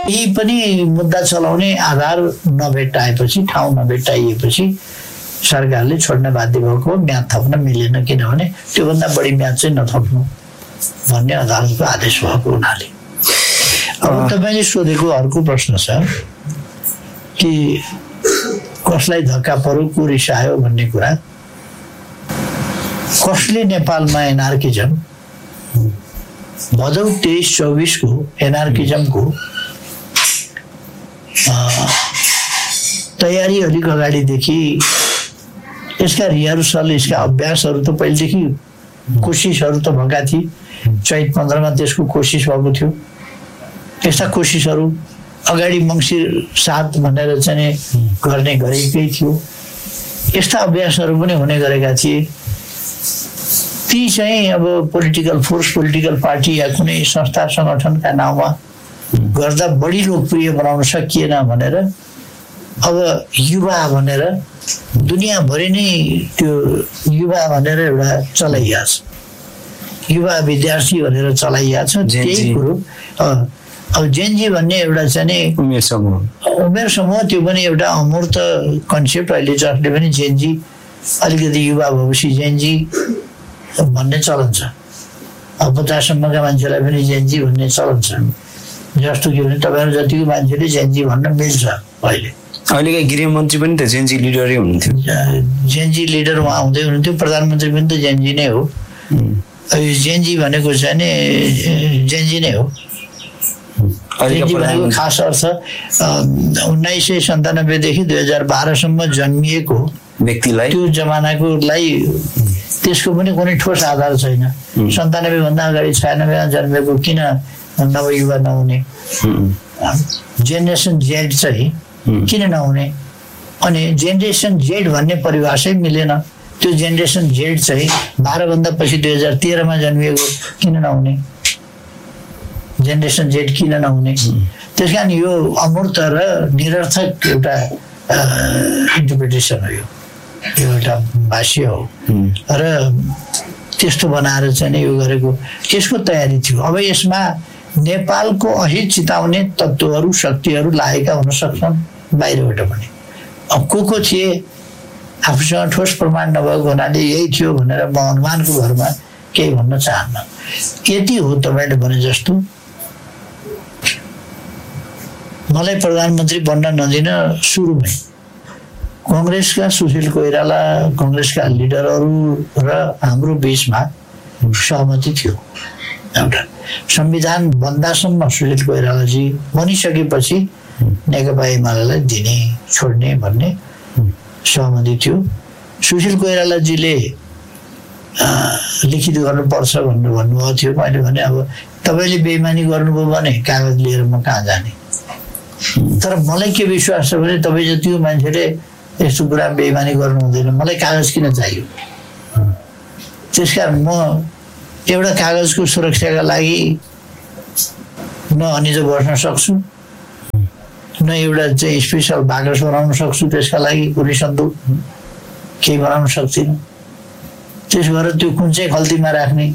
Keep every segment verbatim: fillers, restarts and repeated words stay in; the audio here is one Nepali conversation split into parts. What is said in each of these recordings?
यही पनि मुद्दा चलाउने आधार नभेट्टाएपछि, ठाउँ नभेट्टाइएपछि सरकारले छोड्न बाध्य भएको, म्याद थप्न मिलेन, किनभने त्योभन्दा बढी म्याद चाहिँ नथप्नु भन्ने अदालतको आदेश भएको हुनाले। अब तपाईँले सोधेको अर्को प्रश्न छ कि कसलाई धक्का पर्यो, को रिसायो भन्ने कुरा। कसले नेपालमा एनार्किजम भदौ तेइस चौबिसको एनार्किजमको तयारी अलिक अगाडिदेखि यसका रिहर्सल, यसका अभ्यासहरू त पहिलेदेखि कोसिसहरू त भएका थिए। चैत पन्ध्रमा त्यसको कोसिस भएको थियो। यस्ता कोसिसहरू अगाडि मङ्सिर सात भनेर चाहिँ गर्ने गरेकै थियो। यस्ता अभ्यासहरू पनि हुने गरेका थिए। ती चाहिँ अब पोलिटिकल फोर्स, पोलिटिकल पार्टी या कुनै संस्था सङ्गठनका नाउँमा गर्दा बढी लोकप्रिय बनाउन सकिएन भनेर अब युवा भनेर दुनियाँभरि नै त्यो युवा भनेर एउटा चलाइएको छ, युवा विद्यार्थी भनेर चलाइएको छ। त्यही कुरो अब जेनजी भन्ने एउटा चाहिँ उमेर समूह उमेर समूह त्यो पनि एउटा अमूर्त कन्सेप्ट। अहिले जसले पनि जेनजी अलिकति युवा भएपछि जेनजी भन्ने चलन छ। अब पचाससम्मका मान्छेलाई पनि जेनजी भन्ने चलन छ। जस्तो कि भने तपाईँहरू जतिको मान्छेले जेनजी भन्न मिल्छ। अहिले अहिलेका गृहमन्त्री पनि त जेनजी लिडरै हुनुहुन्थ्यो। जेनजी लिडर उहाँ हुँदै हुनुहुन्थ्यो। प्रधानमन्त्री पनि त जेनजी नै हो। जेनजी भनेको चाहिँ नि जेनजी नै हो। जेनजी भनेको खास अर्थ उन्नाइस सय सन्तानब्बेदेखि दुई हजार बाह्रसम्म जन्मिएको व्यक्तिलाई, त्यो जमानाकोलाई त्यसको पनि कुनै ठोस आधार छैन। सन्तानब्बे भन्दा अगाडि छयानब्बेमा जन्मेको किन नवयुवा नहुने? जेनेरेसन जेड चाहिँ किन नहुने? अनि जेनेरेसन जेड भन्ने परिभाषै मिलेन। त्यो जेनेरेसन जेड चाहिँ बाह्रभन्दा पछि दुई हजार तेह्रमा जन्मिएको किन नहुने? जेनेरेसन जेड किन नहुने? त्यस कारण यो अमूर्त र निरर्थक एउटा इन्टरप्रिटेसन हो। यो एउटा भाष्य हो र त्यस्तो बनाएर चाहिँ यो गरेको त्यसको तयारी थियो। अब यसमा नेपालको अहित चिताउने तत्त्वहरू, शक्तिहरू लागेका हुन सक्छन् बाहिरबाट पनि। अब को को थिए आफूसँग ठोस प्रमाण नभएको हुनाले यही थियो भनेर म अनुमानको भरमा केही भन्न चाहन्न। यति हो तपाईँले भने जस्तो मलाई प्रधानमन्त्री बन्न नदिन सुरुमै कङ्ग्रेसका सुशील कोइराला, कङ्ग्रेसका लिडरहरू र हाम्रो बिचमा सहमति थियो। एउटा संविधान बन्दासम्म सुशील कोइरालाजी बनिसकेपछि नेकपा एमालेलाई दिने छोड्ने भन्ने सहमति थियो। सुशील कोइरालाजीले लिखित गर्नुपर्छ भनेर भन्नुभएको थियो। मैले भने अब तपाईँले बेइमानी गर्नुभयो भने कागज लिएर म कहाँ जाने? तर मलाई के विश्वास छ भने तपाईँ जतिको मान्छेले यस्तो कुरा बेइमानी गर्नु हुँदैन। मलाई कागज किन चाहियो? त्यसकारण म एउटा कागजको सुरक्षाका लागि न अनिजो बस्न सक्छु, न एउटा चाहिँ स्पेसल बाकस बनाउन सक्छु। त्यसका लागि कुनै सन्दुक केही बनाउन सक्दिनँ। त्यसो भएर त्यो कुन चाहिँ खल्तीमा राख्ने?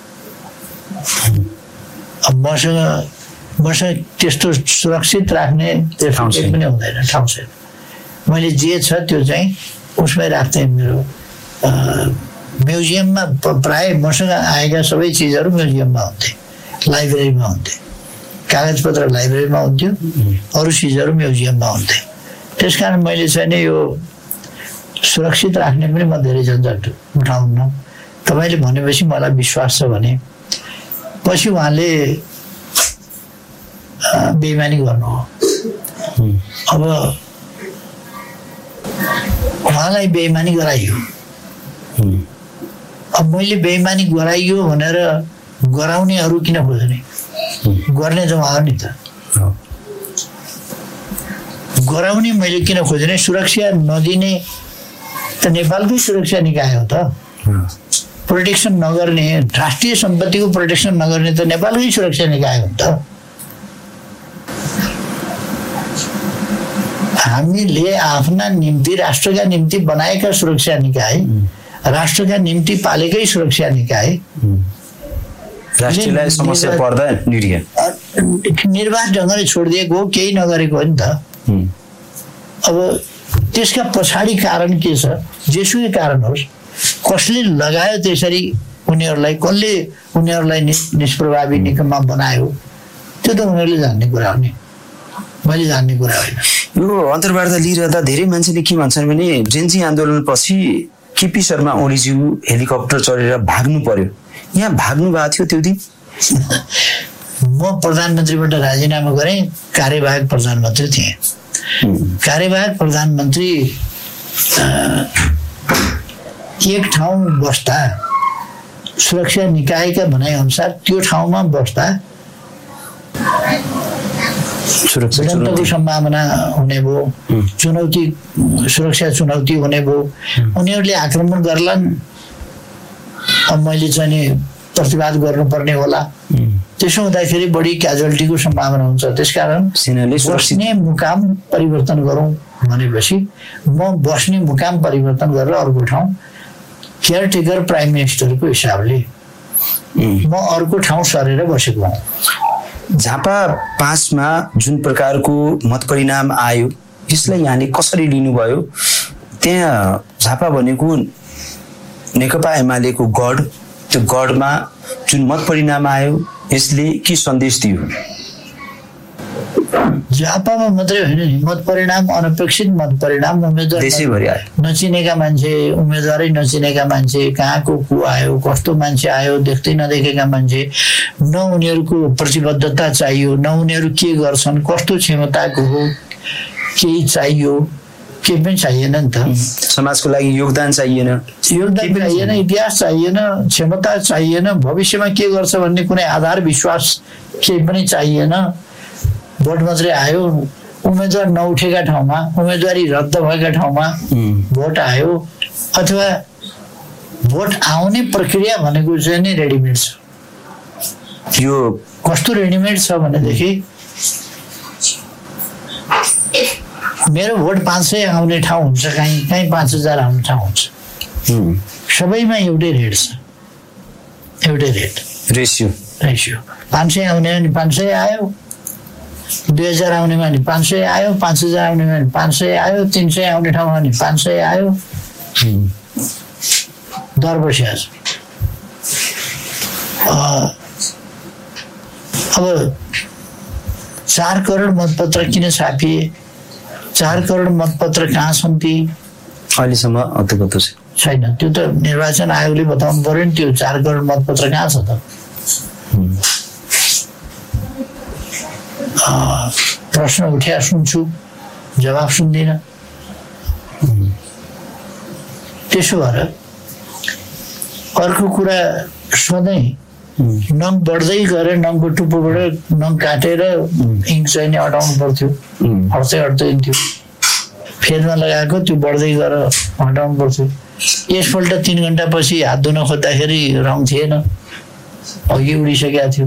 अब मसँग मसँग त्यस्तो सुरक्षित राख्ने त्यस्तो केही पनि हुँदैन, ठाउँ छैन। मैले जे छ त्यो चाहिँ उसमै राख्थेँ। मेरो म्युजियममा प्राय मसँग आएका सबै चिजहरू म्युजियममा हुन्थे, लाइब्रेरीमा हुन्थे। कागजपत्र लाइब्रेरीमा हुन्थ्यो, अरू चिजहरू म्युजियममा हुन्थे। त्यस कारण मैले चाहिँ नि यो सुरक्षित राख्ने पनि म धेरै झन्झट उठाउन्न। तपाईँले भनेपछि मलाई विश्वास छ भने पछि उहाँले बेइमानी गर्नु हो। अब उहाँलाई बेइमानी गराइयो। अब मैले बेइमानी गराइयो भनेर गराउनेहरू किन खोज्ने? गर्ने त उहाँ हो नि त। गराउने मैले किन खोज्ने? सुरक्षा नदिने त नेपालकै सुरक्षा निकाय हो त। प्रोटेक्सन नगर्ने, राष्ट्रिय सम्पत्तिको प्रोटेक्सन नगर्ने त नेपालकै सुरक्षा निकाय हो त। हामीले आफ्ना निम्ति, राष्ट्रका निम्ति बनाएका सुरक्षा निकाय, राष्ट्रका निम्ति पालेकै सुरक्षा निकाय राष्ट्रलाई समस्या पर्दा निर्वाध ढङ्गले छोडिदिएको हो, केही नगरेको हो नि त। अब त्यसका पछाडि कारण के छ, जेसुकै कारण होस्, कसले लगायो त्यसरी उनीहरूलाई, कसले उनीहरूलाई निष्प्रभावी निकममा बनायो, त्यो त उनीहरूले जान्ने कुरा हो नि, मैले जान्ने कुरा होइन। यो अन्तर्वार्ता लिइरहँदा धेरै मान्छेले के भन्छन् भने जेन्जी आन्दोलनपछि केपी शर्मा ओलीज्यू हेलिकप्टर चढेर भाग्नु पर्यो, यहाँ भाग्नु भएको थियो त्यो दिन? म प्रधानमन्त्रीबाट राजीनामा गरेँ, कार्यवाहक प्रधानमन्त्री थिएँ। कार्यवाहक प्रधानमन्त्री एक ठाउँ बस्दा सुरक्षा निकायका भनाइ अनुसार त्यो ठाउँमा बस्दा भिडन्तको सम्भावना हुने भयो, चुनौती सुरक्षा चुनौती हुने भयो, उनीहरूले आक्रमण गर्लान्, अब मैले चाहिँ नि प्रतिवाद गर्नुपर्ने होला। त्यसो हुँदाखेरि बढी क्याजुअल्टीको सम्भावना हुन्छ। त्यसकारण बस्ने मुकाम परिवर्तन गरौँ भनेपछि म बस्ने मुकाम परिवर्तन गरेर अर्को ठाउँ केयरटेकर प्राइम मिनिस्टरको हिसाबले म अर्को ठाउँ सरेर बसेको हुँ। झापा पाँचमा जुन प्रकारको मत परिणाम आयो यसलाई यहाँले कसरी लिनुभयो? त्यहाँ झापा भनेको नेकपा एमालेको गढ, त्यो गढमा जुन मत परिणाम आयो यसले के सन्देश दियो? झापामा मात्रै होइन नि, मत परिणाम अनपेक्षित मत परिणाम, उम्मेदवार देशैभरि आयो, नचिनेका मान्छे, उम्मेदवारै नचिनेका मान्छे, कहाँको को आयो, कस्तो मान्छे आयो, देख्दै नदेखेका मान्छे, न उनीहरूको प्रतिबद्धता चाहियो, न उनीहरू के गर्छन्, कस्तो क्षमताको हो, केही चाहियो, केही पनि चाहिएन नि त। समाजको लागि योगदान चाहिएन, योगदान चाहिएन, इतिहास चाहिएन, क्षमता चाहिएन, भविष्यमा के गर्छ भन्ने कुनै आधार विश्वास केही पनि चाहिएन। भोट मात्रै आयो, उम्मेदवार नउठेका ठाउँमा, उम्मेदवारी रद्द भएका ठाउँमा भोट आयो, अथवा भोट आउने प्रक्रिया भनेको चाहिँ नि रेडिमेड छ। यो कस्तो रेडिमेड छ भनेदेखि मेरो भोट पाँच सय आउने ठाउँ हुन्छ, कहीँ कहीँ पाँच हजार आउने ठाउँ हुन्छ, सबैमा एउटै रेट छ, एउटै रेट रेसियो रेसियो पाँच सय आउने भने पाँच सय आयो, दुई हजार आउनेमा नि पाँच सय आयो, पाँच हजार आउनेमा नि पाँच सय आयो, तिन सय आउने ठाउँमा नि पाँच सय आयो, दर बसिया छ। अब चार करोड मतपत्र किन छापिए, चार करोड मतपत्र कहाँ छन् ती अहिलेसम्म अत्तपत्तो छैन। त्यो त निर्वाचन आयोगले बताउनु पर्यो नि, त्यो चार करोड मतपत्र कहाँ छ त? प्रश्न उठ्या सुन्छु, जवाब सुन्दिनँ। त्यसो भएर अर्को कुरा, सधैँ नङ बढ्दै गएर नङको टुप्पोबाट नङ काटेर इङ्क चाहिँ नि हटाउनु पर्थ्यो, हट्दै हट्दै थियो, फेदमा लगाएको त्यो बढ्दै गएर हटाउनु पर्थ्यो। यसपल्ट तिन घन्टा पछि हात धुन खोज्दाखेरि रङ थिएन, अघि उडिसकेका थियो।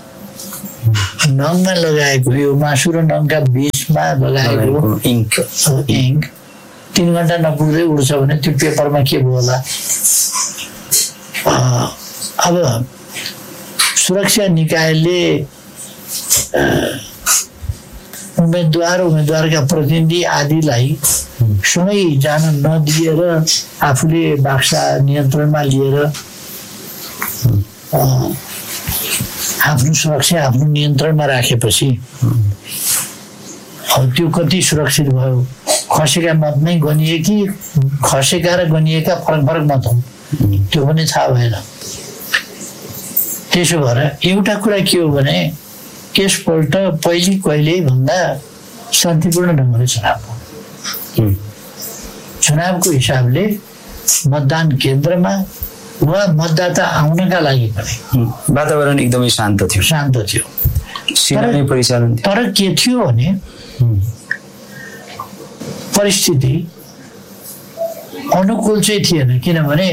नङमा लगाएको यो मासु र नङका बिचमा लगाएको इङ्क इङ्क तिन घन्टा नपुग्दै उड्छ भने त्यो पेपरमा के भयो होला? अब सुरक्षा निकायले उम्मेदवार उम्मेदवारका प्रतिनिधि आदिलाई सँगै जान नदिएर आफूले बाक्सा नियन्त्रणमा लिएर आफ्नो सुरक्षा आफ्नो नियन्त्रणमा राखेपछि त्यो कति सुरक्षित भयो? खसेका मत नै गनिए कि खसेका र गनिएका फरक फरक मत हुन् त्यो पनि थाहा भएन। त्यसो भएर एउटा कुरा के हो भने यसपल्ट पहिले कहिले भन्दा शान्तिपूर्ण ढङ्गले चुनाव हो। चुनावको हिसाबले मतदान केन्द्रमा वा मतदाता आउनका लागि पनि वातावरण एकदमै शान्त थियो शान्त थियो सेनामै परिचालन थियो। तर के थियो भने परिस्थिति अनुकूल चाहिँ थिएन, किनभने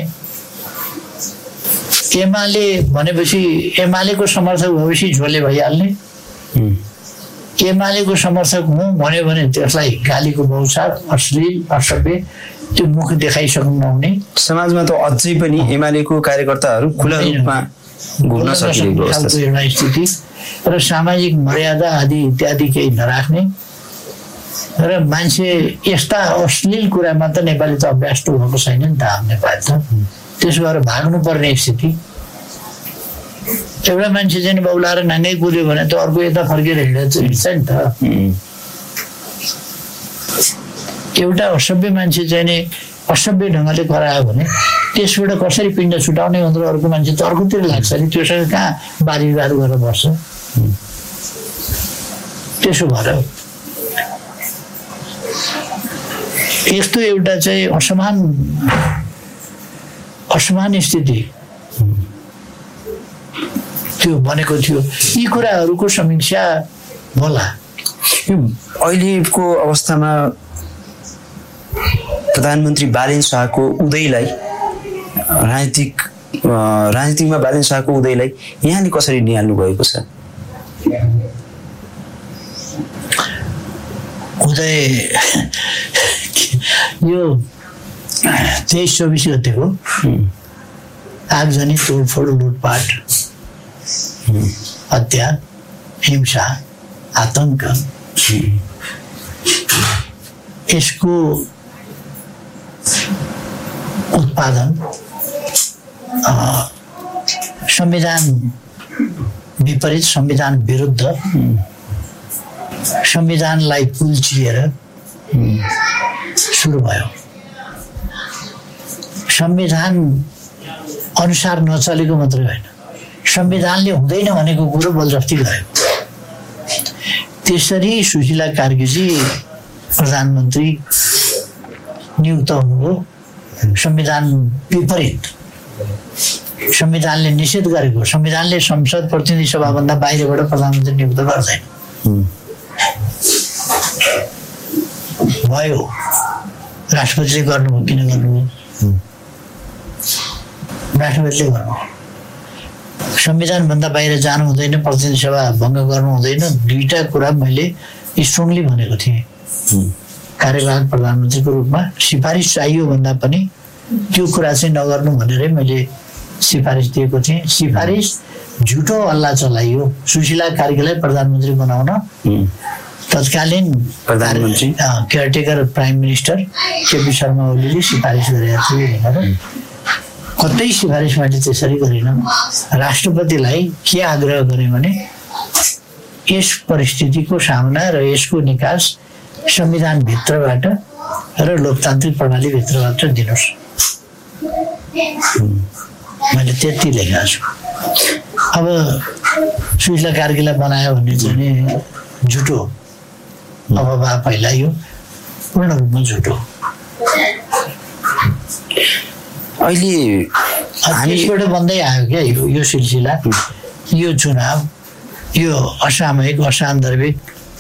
एमाले भनेपछि एमालेको समर्थक भएपछि झोले भइहाल्ने, एमालेको समर्थक हुँ भन्यो भने त्यसलाई गालीको बौछार, अश्लील असभ्य त्यो मुख देखाइसक्नु नहुने। समाजमा त अझै पनि एमालेको कार्यकर्ताहरू खुला रूपमा घुम्न सकिरहेको अवस्था छ। एउटा स्थिति र सामाजिक मर्यादा आदि इत्यादि केही नराख्ने र मान्छे यस्ता अश्लील कुरामा त नेपाली त अभ्यस्त भएको छैन नि त हाम्रो नेपाली त, त्यसो भएर भाग्नुपर्ने स्थिति। एउटा मान्छे चाहिँ बौलाएर नाङ्गै कुद्यो भने त अर्को यता फर्केर हिँड्छ हिँड्छ नि त। एउटा असभ्य मान्छे चाहिँ नि असभ्य ढङ्गले करायो भने त्यसबाट कसरी पिण्ड छुटाउने भनेर अर्को मान्छे त अर्कोतिर लाग्छ नि, त्योसँग कहाँ वाद विवाद गरेर बस्छ। त्यसो भएर यस्तो एउटा चाहिँ असमान असमान स्थिति त्यो बनेको थियो। यी कुराहरूको समीक्षा होला। अहिलेको अवस्थामा प्रधानमन्त्री बालेन शाहको उदयलाई राजनीतिक राजनीतिमा बालेन शाहको उदयलाई यहाँले कसरी निहाल्नु भएको छ? उदय यो तेइस चौबिस गतेको आगजनी तोडफोड लुटपाट हत्या हिंसा आतंक यसको उत्पादन संविधान विपरीत संविधान विरुद्ध संविधानलाई कुल्चिएर सुरु भयो। संविधान अनुसार नचलेको मात्रै होइन, संविधानले हुँदैन भनेको कुरो बलजफ्ती गर्यो। त्यसरी सुशीला कार्कीजी प्रधानमन्त्री नियुक्त हुनुभयो। संविधान विपरीत, संविधानले निषेध गरेको, संविधानले संसद प्रतिनिधि सभाभन्दा बाहिरबाट प्रधानमन्त्री नियुक्त गर्दैन। भयो, राष्ट्रपतिले गर्नुभयो, किन गर्नुभयो? राष्ट्रपतिले गर्नुभयो। संविधानभन्दा बाहिर जानु हुँदैन, प्रतिनिधि सभा भङ्ग गर्नु हुँदैन। दुईटा कुरा मैले स्ट्रङली भनेको थिएँ। कार्यवाहक प्रधानमन्त्रीको रूपमा सिफारिस चाहियो भन्दा पनि त्यो कुरा चाहिँ नगर्नु भनेरै मैले सिफारिस दिएको थिएँ। सिफारिस झुटो हल्ला चलाइयो सुशीला कार्कीलाई प्रधानमन्त्री बनाउन। तत्कालीन प्रधानमन्त्री caretaker prime minister KP Sharma ओलीले सिफारिस गरेका थिए भनेर कतै सिफारिस मैले त्यसरी गरिनँ। राष्ट्रपतिलाई के आग्रह गरेँ भने यस परिस्थितिको सामना र यसको निकास संविधानभित्रबाट र लोकतान्त्रिक प्रणालीभित्रबाट दिनुहोस्। मैले त्यति लेखेको छु। अब सुशीला कार्कीलाई बनायो भने चाहिँ झुटो अफवाह फैलाइयो, पूर्ण रूपमा झुटो। अहिले त्यसबाट बन्दै आयो क्या यो यो सिलसिला, यो चुनाव, यो असामयिक असान्दर्भिक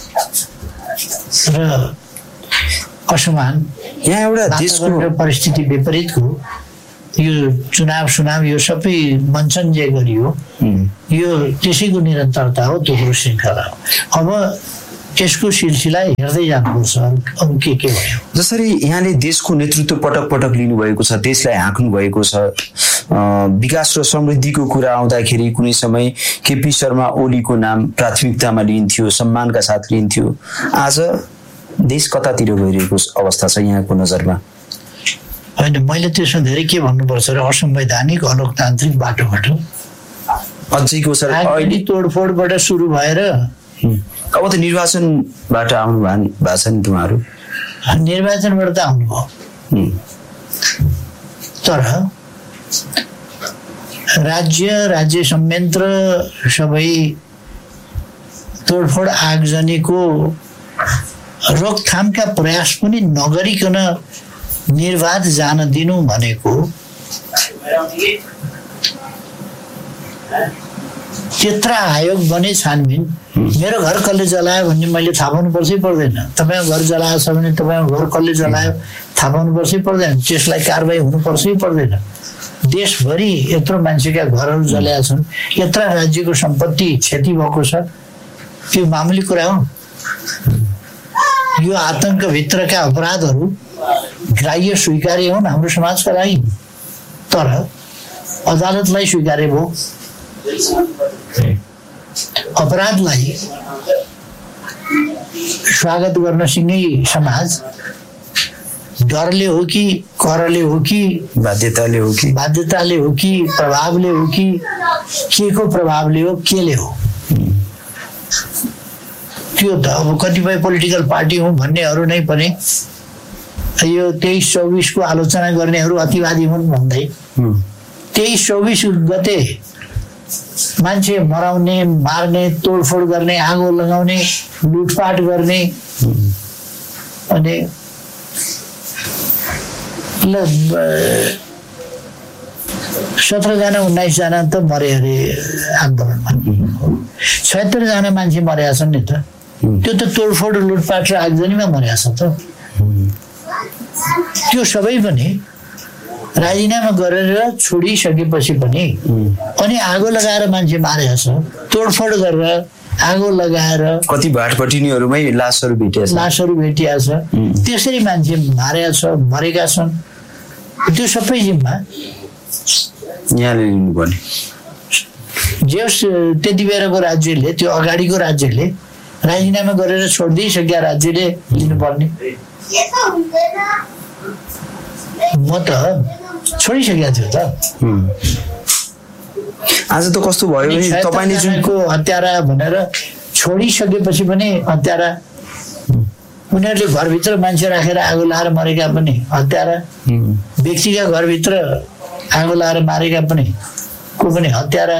र असमान यहाँ एउटा देशको परिस्थिति विपरीतको यो चुनाव सुनाव यो सबै मञ्चन जे गरियो यो त्यसैको निरन्तरता हो, दोहोरो श्रृङ्खला हो। अब यसको सिलसिला हेर्दै जानुपर्छ अरू के के भयो। जसरी यहाँले देशको नेतृत्व पटक पटक लिनुभएको छ, देशलाई हाँक्नु भएको छ, विकास र समृद्धिको कुरा आउँदाखेरि कुनै समय केपी शर्मा ओलीको नाम प्राथमिकतामा लिइन्थ्यो, सम्मानका साथ लिइन्थ्यो। आज देश कतातिर गइरहेको अवस्था छ यहाँको नजरमा? होइन, मैले त्यसमा धेरै के भन्नुपर्छ र असंवैधानिक अलोकतान्त्रिक बाटोबाट अझैको सर अहिले तोडफोडबाट सुरु भएर अब त निर्वाचनबाट आउनु भएको छ नि तुम्हारू? निर्वाचनबाट त आउनुभयो, तर राज्य राज्य संयन्त्र सबै तोडफोड आगजनीको रोकथामका प्रयास पनि नगरिकन निर्वाध जान दिनु भनेको त्यत्रा आयोग बने छानबिन। मेरो घर कसले जलायो भन्ने मैले थाहा पाउनु पर्छै पर्दैन? तपाईँको घर जलाएको छ भने तपाईँको घर कसले जलायो थाहा पाउनु पर्छै पर्दैन? त्यसलाई कारबाही हुनु पर्छै पर्दैन? देशभरि यत्रो मान्छेका घरहरू जलाएका छन्, यत्रा राज्यको सम्पत्ति क्षति भएको छ, त्यो मामुली कुरा हो? यो आतंकभित्रका अपराधहरू ग्राह्य स्वीकार्य हुन् हाम्रो समाजका लागि, तर अदालतलाई स्वीकार्य भयो, अपराधलाई स्वागत गर्न सिक्ने समाज डरले हो कि करले हो कि बाध्यताले हो कि बाध्यताले हो कि प्रभावले हो कि के को प्रभावले हो केले हो त्यो त अब कतिपय पोलिटिकल पार्टी हुँ भन्नेहरू नै पनि यो तेइस चौबिसको आलोचना गर्नेहरू अतिवादी हुन् भन्दै तेइस चौबिस गते मान्छे मराउने मार्ने तोडफोड गर्ने आगो लगाउने लुटपाट गर्ने अनि ल सत्रजना उन्नाइसजना त मरे अरे आन्दोलनमा छत्तरजना मान्छे मरेका छन् नि त त्यो त तोडफोड लुटपाट र आगजनीमा मरेका छ त त्यो सबै पनि राजीनामा गरेर छोडिसकेपछि पनि अनि आगो लगाएर मान्छे मारेका छ तोडफोड गरेर आगो लगाएर कति भाटपटिनीहरूमै लासहरू भेटिया छ लासहरू भेटिया छ त्यसरी मान्छे मारेका छ मरेका छन् त्यो सबै जिम्मा यहाँले लिनुपर्ने जे त्यति बेलाको राज्यले त्यो अगाडिको राज्यले राजीनामा गरेर छोडिदिइसकेका राज्यले लिनुपर्ने म त छोडिसकेको थियो त आज त कस्तो भयो भने तपाईले जुनको हत्यारा भनेर छोडिसकेपछि पनि हत्यारा उनीहरूले घरभित्र मान्छे राखेर आगो लाएर मरेका पनि हत्यारा व्यक्तिका घरभित्र आगो लाएर मारेका पनि को पनि हत्यारा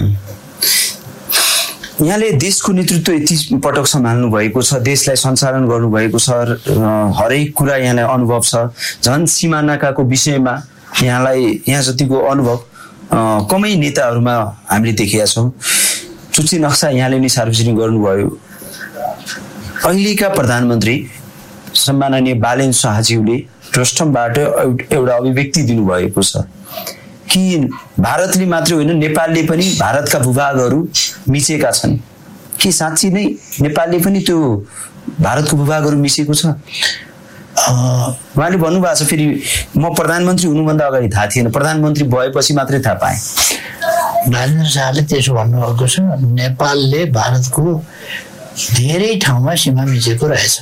यहाँले देशको नेतृत्व यति पटक सम्हाल्नु भएको छ देशलाई सञ्चालन गर्नुभएको छ हरेक कुरा यहाँलाई अनुभव छ झन् सिमानाकाको विषयमा यहाँलाई यहाँ जतिको अनुभव कमै नेताहरूमा हामीले देखेका छौँ चुच्ची नक्सा यहाँले नै सार्वजनिक गर्नुभयो अहिलेका प्रधानमन्त्री सम्माननीय बालेन शाहज्यूले रोस्टमबाट एउटा अभिव्यक्ति दिनुभएको छ कि भारतले मात्रै होइन नेपालले पनि भारतका भूभागहरू मिचेका छन् के साँच्ची नै नेपालले पनि त्यो भारतको भूभागहरू मिचेको छ उहाँले भन्नुभएको छ फेरि म प्रधानमन्त्री हुनुभन्दा अगाडि थाहा थिएन प्रधानमन्त्री भएपछि मात्रै थाहा पाएँ राजेन्द्र शाहले त्यसो भन्नुभएको छ नेपालले भारतको धेरै ठाउँमा सीमा मिचेको रहेछ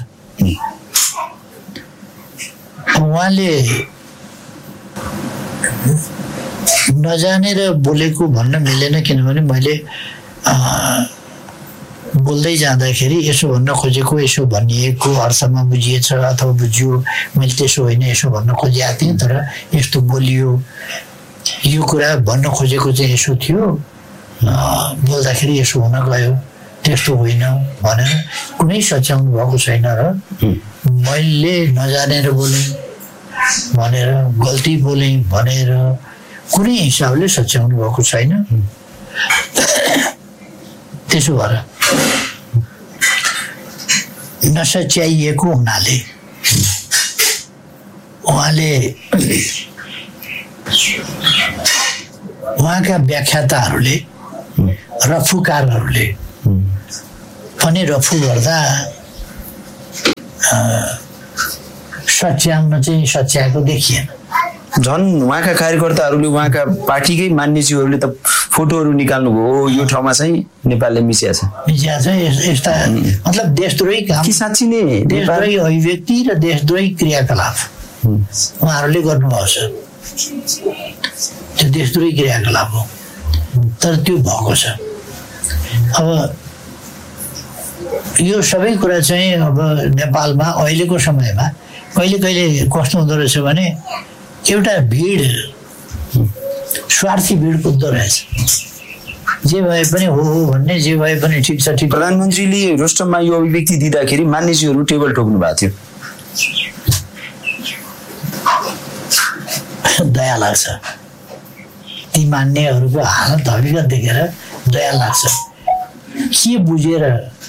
उहाँले नजानेर बोलेको भन्न मिलेन किनभने मैले बोल्दै जाँदाखेरि यसो भन्न खोजेको यसो भनिएको अर्थमा बुझिएछ अथवा बुझ्यो मैले त्यसो होइन यसो भन्न खोजेको थिएँ तर यस्तो बोलियो यो कुरा भन्न खोजेको चाहिँ यसो थियो बोल्दाखेरि यसो हुन गयो त्यस्तो होइन भनेर कुनै सच्याउनु भएको छैन र मैले नजानेर बोलेँ भनेर गल्ती बोलेँ भनेर कुनै हिसाबले सच्याउनु भएको छैन त्यसो भएर नसच्याइएको हुनाले उहाँले उहाँका व्याख्याताहरूले रफुकारहरूले पनि रफु गर्दा सच्याउन चाहिँ सच्याएको देखिएन झन् उहाँका कार्यकर्ताहरूले उहाँका पार्टीकै मान्यज्यूहरूले त फोटोहरू निकाल्नुभयो यो ठाउँमा चाहिँ नेपालले मिसिया छ मिसिया छ यस्ता मतलब देशद्रोही काम कि साँच्ची नै देशद्रोही अभिव्यक्ति र देशद्रोही क्रियाकलाप उहाँहरूले गर्नुभएको छ त्यो देशद्रोही क्रियाकलाप हो तर त्यो भएको छ अब यो सबै कुरा चाहिँ अब नेपालमा अहिलेको समयमा कहिले कहिले कस्तो हुँदो रहेछ भने एउटा भिड स्वार्थी भिड कुद्दो रहेछ जे भए पनि हो हो भन्ने जे भए पनि ठिक छ ठिक प्रधानमन्त्रीले रोस्टममा यो अभिव्यक्ति दिँदाखेरि मान्यज्यूहरू टेबल ठोक्नु भएको थियो दया लाग्छ ती मान्यहरूको हालत हकीकत देखेर दया लाग्छ के बुझेर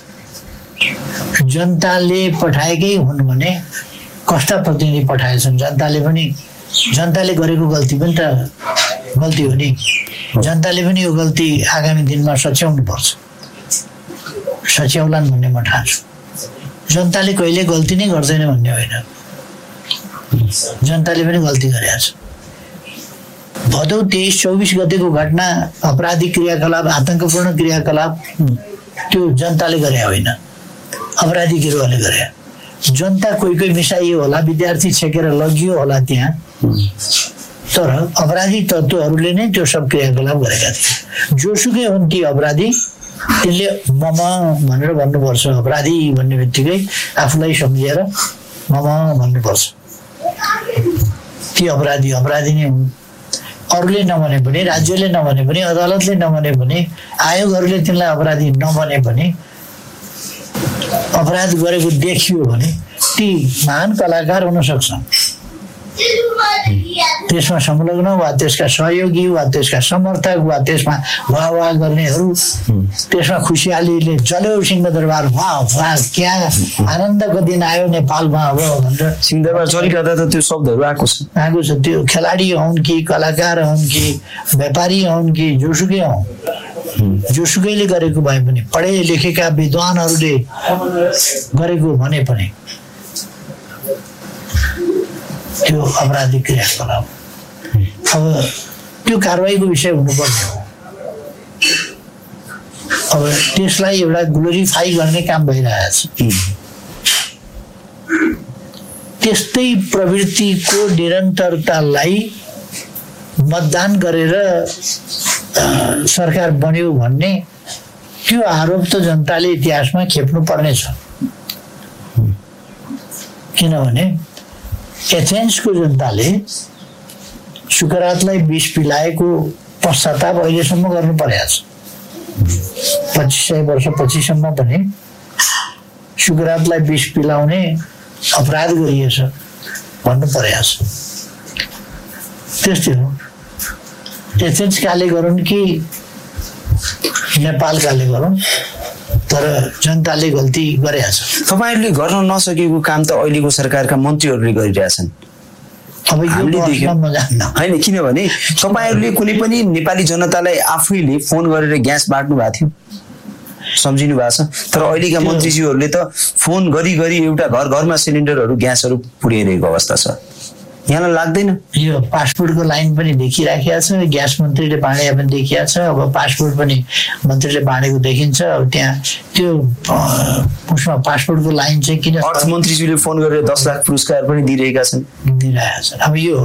जनताले पठाएकै हुन् भने कस्ता प्रतिनिधि पठाएछन् जनताले पनि जनताले गरेको गल्ती पनि त गल्ती हो नि जनताले पनि यो गल्ती आगामी दिनमा सच्याउनु पर्छ सच्याउलान् भन्ने म ठान्छु जनताले कहिले गल्ती नै गर्दैन भन्ने होइन जनताले पनि गल्ती गरेको छ भदौ तेइस चौबिस गतेको घटना अपराधिक क्रियाकलाप आतंकपूर्ण क्रियाकलाप त्यो जनताले गरे होइन, अपराधी गिरोहले गरे। जनता कोही कोही मिसाइयो होला, विद्यार्थी छेकेर लगियो होला त्यहाँ, तर अपराधी तत्त्वहरूले नै त्यो सब क्रियाकलाप गरेका थिए। जोसुकै हुन् ती अपराधी, त्यसले मम भनेर भन्नुपर्छ। अपराधी भन्ने बित्तिकै आफूलाई सम्झेर मम भन्नुपर्छ। ती अपराधी अपराधी नै हुन्। अरूले नभने पनि, राज्यले नभने पनि, अदालतले नभने पनि, आयोगहरूले तिनलाई अपराधी नभने पनि, अपराध गरेको देखियो भने ती महान कलाकार हुन सक्छन्। त्यसमा संलग्न वा त्यसका सहयोगी वा त्यसका समर्थक वा त्यसमा वाह वाह गर्नेहरू, त्यसमा खुसियालीले जल्यो सिंहदरबार, वाह वाह क्या आनन्दको दिन आयो नेपालमा अब भनेर सिंहदरबार चलिरहँदा त त्यो शब्दहरू आएको छ आएको छ। त्यो खेलाडी हुन् कि कलाकार हुन् कि व्यापारी हुन् कि जोसुकै हुन्, जोसुकैले गरेको भए पनि, पढे लेखेका विद्वानहरूले गरेको भने पनि त्यो अपराधिक क्रियाकलाप। अब त्यो कारवाहीको विषय हुनुपर्ने हो। अब त्यसलाई एउटा ग्लोरिफाई गर्ने काम भइरहेछ। त्यस्तै प्रवृत्तिको निरन्तरतालाई मतदान गरेर सरकार बन्यो भन्ने त्यो आरोप त जनताले इतिहासमा खेप्नु पर्नेछ। किनभने एथेन्सको जनताले सुकरातलाई विष पिलाएको पश्चाताप अहिलेसम्म गर्नु परेको छ। पच्चिस सय वर्षपछिसम्म पनि सुकरातलाई विष पिलाउने अपराध गरिएछ भन्नु परेको छ। त्यस्तै हो, एथेन्स काले गरून् कि नेपाल काले गरून्, तर जनताले गल्ती गरेछ। तपाईँहरूले गर्न नसकेको काम त अहिलेको सरकारका मन्त्रीहरूले गरिरहेछन्। अब यो होइन, किनभने तपाईँहरूले कुनै पनि नेपाली जनतालाई आफैले फोन गरेर ग्यास बाँड्नु भएको थियो, सम्झिनु भएको छ। तर अहिलेका मन्त्रीज्यूहरूले त फोन गरी गरी एउटा घर घरमा सिलिन्डरहरू ग्यासहरू पुर्याइरहेको अवस्था छ। यहाँलाई लाग्दैन यो पासपोर्टको लाइन पनि देखिराखेको छ, ग्यास मन्त्रीले बाँडे पनि देखिया छ। अब पासपोर्ट पनि मन्त्रीले बाँडेको देखिन्छ। अब त्यहाँ त्यो उसमा पासपोर्टको लाइन चाहिँ किन अर्थमन्त्रीज्यूले फोन गरेर दस लाख पुरस्कार पनि दिइरहेका छन् दिइरहेका छन्। अब यो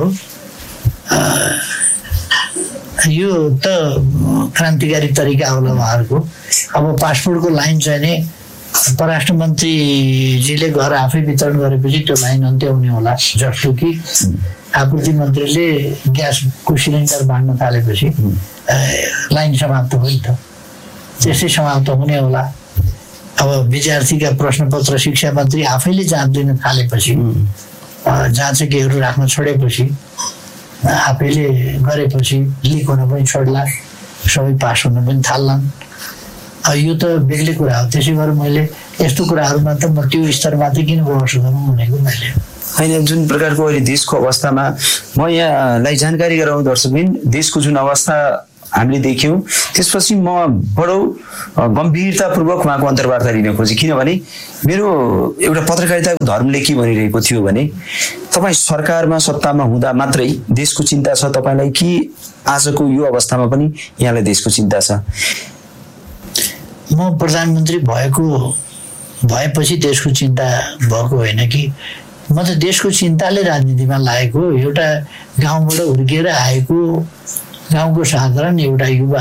यो त क्रान्तिकारी तरिका होला उहाँहरूको। अब पासपोर्टको लाइन चाहिँ नि परराष्ट्र मन्त्रीजीले घर आफै वितरण गरेपछि त्यो लाइन अन्त्य हुने होला। जस्तो कि आपूर्ति मन्त्रीले ग्यासको सिलिन्डर बाँड्न थालेपछि लाइन समाप्त भयो नि त, त्यसै समाप्त हुने होला। अब विद्यार्थीका प्रश्नपत्र शिक्षा मन्त्री आफैले जाँच लिन थालेपछि, जाँचकीहरू राख्न छोडेपछि, आफैले गरेपछि लिक हुन पनि छोड्ला, सबै पास हुन पनि थाल्लान्। यो त बेग्लै कुरा हो। त्यसै गरेर मैले यस्तो कुराहरूमा त म त्यो स्तरमा चाहिँ किन बहस गरौँ भनेको मैले होइन। जुन प्रकारको अहिले देशको अवस्थामा म यहाँलाई जानकारी गराउँ दर्शकबिन, देशको जुन अवस्था हामीले देख्यौँ त्यसपछि म बडो गम्भीरतापूर्वक उहाँको अन्तर्वार्ता लिन खोजेँ। किनभने मेरो एउटा पत्रकारिताको धर्मले के भनिरहेको थियो भने तपाईँ सरकारमा सत्तामा हुँदा मात्रै देशको चिन्ता छ तपाईँलाई, कि आजको यो अवस्थामा पनि यहाँलाई देशको चिन्ता छ? म प्रधानमन्त्री भएको भएपछि देशको चिन्ता भएको होइन कि, म त देशको चिन्ताले राजनीतिमा लागेको। एउटा गाउँबाट हुर्किएर आएको गाउँको साधारण एउटा युवा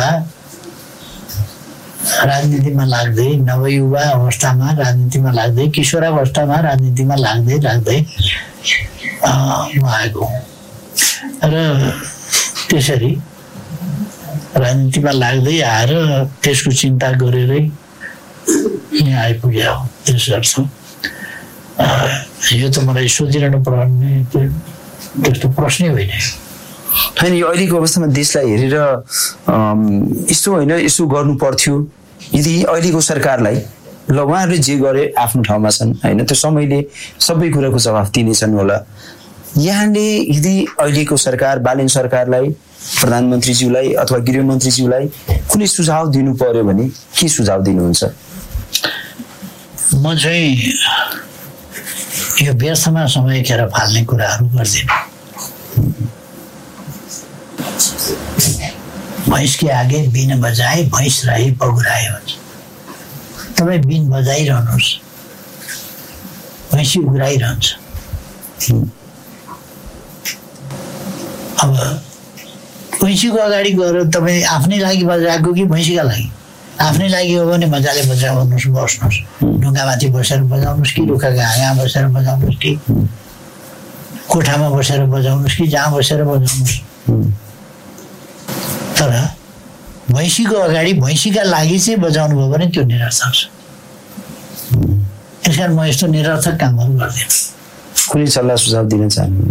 राजनीतिमा लाग्दै, नवयुवा अवस्थामा राजनीतिमा लाग्दै, किशोरावस्थामा राजनीतिमा लाग्दै लाग्दै म आएको र त्यसरी राजनीतिमा लाग्दै आएर त्यसको चिन्ता गरेरै यहाँ आइपुग्यो हो। त्यसर्थ यो त मलाई सोधिरहनु पर्ने त्यस्तो प्रश्नै होइन। होइन, यो अहिलेको अवस्थामा देशलाई हेरेर यस्तो होइन यसो गर्नु पर्थ्यो यदि अहिलेको सरकारलाई, ल उहाँहरूले जे गरे आफ्नो ठाउँमा छन् होइन, त्यो समयले सबै कुराको जवाफ दिनेछन् होला। यहाँले यदि अहिलेको सरकार बालेन सरकारलाई, प्रधानमन्त्रीज्यूलाई अथवा गृहमन्त्रीज्यूलाई कुनै सुझाव दिनु पर्यो भने के सुझाव दिनुहुन्छ? म चाहिँ यो व्यर्थमा समय खेर फाल्ने कुराहरू गर्दिनँ। भैंस के आगे बिन बजाए भैंस रही बगुराए भन्छ। तपाईँ बिन बजाइरहनुहोस्, भैँसी उग्राइरहन्छ। अब भैँसीको अगाडि गएर तपाईँ आफ्नै लागि बजाएको कि भैँसीका लागि? आफ्नै लागि हो भने मजाले बजाउनुहोस्, बस्नुहोस्, ढुङ्गामाथि बसेर बजाउनुहोस् कि रुखका हाँगामा बसेर बजाउनुहोस् कि कोठामा बसेर बजाउनुहोस् कि जहाँ बसेर बजाउनुहोस्। तर भैँसीको अगाडि भैँसीका लागि चाहिँ बजाउनु भयो भने त्यो निरर्थक छ। त्यस कारण म यस्तो निरर्थक कामहरू गर्दिनँ। कुनै सल्लाह सुझाव दिन चाहन्छु?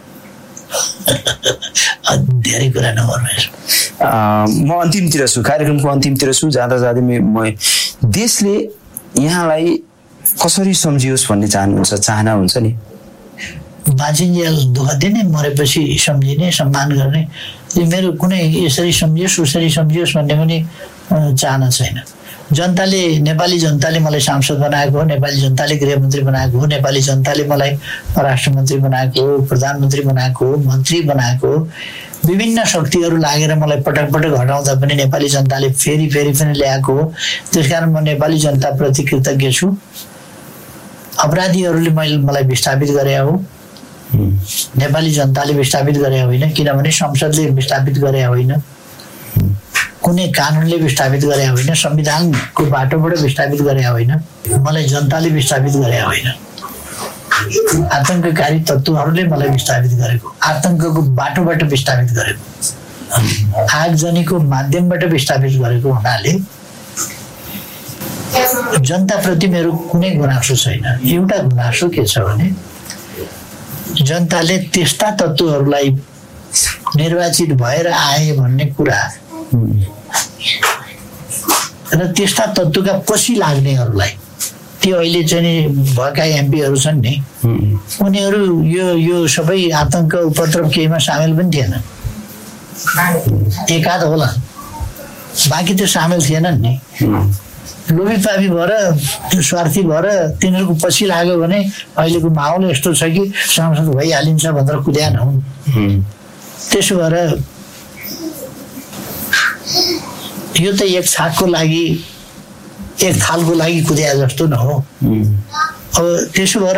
धेरै कुरा नगर्नुहोस्। म अन्तिमतिर छु, कार्यक्रमको अन्तिमतिर छु। जाँदा जाँदै म देशले यहाँलाई कसरी सम्झियोस् भन्ने चाहनुहुन्छ, चाहना हुन्छ नि? बाँचिन्जेल दुःख दिने, मरेपछि सम्झिने, सम्मान गर्ने, यो मेरो कुनै यसरी सम्झियोस् उसरी सम्झियोस् भन्ने पनि चाहना छैन। जनताले, नेपाली जनताले मलाई सांसद बनाएको हो, नेपाली जनताले गृहमन्त्री बनाएको हो, नेपाली जनताले मलाई परराष्ट्र मन्त्री बनाएको हो, प्रधानमन्त्री बनाएको हो, मन्त्री बनाएको हो। विभिन्न शक्तिहरू लागेर मलाई पटक पटक हटाउँदा पनि नेपाली जनताले फेरि फेरि पनि ल्याएको हो। त्यसकारण म नेपाली जनताप्रति कृतज्ञ छु। अपराधीहरूले मैले मलाई विस्थापित गरे हो, नेपाली जनताले विस्थापित गरे होइन, किनभने संसदले विस्थापित गरे होइन, कुनै कानुनले विस्थापित गरे होइन, संविधानको बाटोबाट विस्थापित गरे होइन, मलाई जनताले विस्थापित गरे होइन। आतंककारी तत्त्वहरूले मलाई विस्थापित गरेको, आतंकको बाटोबाट विस्थापित गरेको, आगजनीको माध्यमबाट विस्थापित गरेको हुनाले जनताप्रति मेरो कुनै गुनासो छैन। एउटा गुनासो के छ भने जनताले त्यस्ता तत्त्वहरूलाई निर्वाचित भएर आए भन्ने कुरा र त्यस्ता तत्त्वका पछि लाग्नेहरूलाई, त्यो अहिले चाहिँ भएका एमपीहरू छन् नि, उनीहरू यो यो सबै आतंक उपद्रव केहीमा सामेल पनि थिएन। एकाध होला, बाँकी त्यो सामेल थिएनन् नि। लोभीपापी भएर, त्यो स्वार्थी भएर तिनीहरूको पछि लाग्यो भने अहिलेको माहौल यस्तो छ कि सांसद भइहालिन्छ भनेर कुद्यान हुन्। त्यसो भएर यो त एक छाकको लागि, एक थालको लागि कुद्या जस्तो न हो। अब त्यसो भएर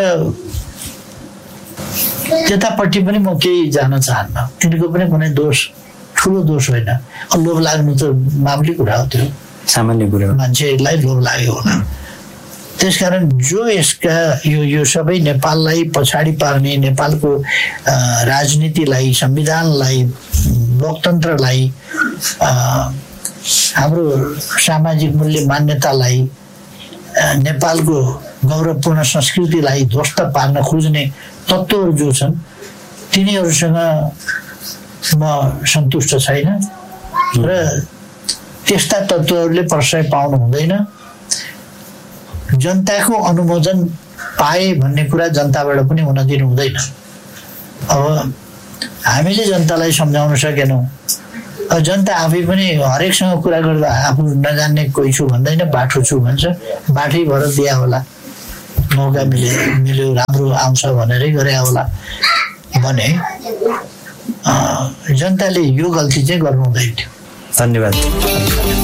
त्यतापट्टि पनि म केही जान चाहन्न। तिनीहरूको पनि कुनै दोष, ठुलो दोष होइन। लोभ लाग्नु त मामुली कुरा हो, त्यो सामान्य कुरा, मान्छेलाई लोभ लाग्यो होला। त्यसकारण जो यसका यो यो सबै नेपाललाई पछाडि पार्ने, नेपालको राजनीतिलाई, संविधानलाई, लोकतन्त्रलाई, हाम्रो सामाजिक मूल्य मान्यतालाई, नेपालको गौरवपूर्ण संस्कृतिलाई ध्वस्त पार्न खोज्ने तत्त्वहरू जो छन् तिनीहरूसँग म सन्तुष्ट छैन र त्यस्ता तत्त्वहरूले प्रश्रय पाउनु हुँदैन। जनताको अनुमोदन पाए भन्ने कुरा जनताबाट पनि हुन दिनु हुँदैन। अब हामीले जनतालाई सम्झाउन सकेनौँ, जनता आफै पनि हरेकसँग कुरा गर्दा आफू नजान्ने कोही छु भन्दैन, बाठो छु भन्छ, बाठै भएर दिया होला, मौका मिल्यो मिल्यो राम्रो आउँछ भनेरै गरे होला भने जनताले यो गल्ती चाहिँ गर्नु हुँदैन थियो। धन्यवाद।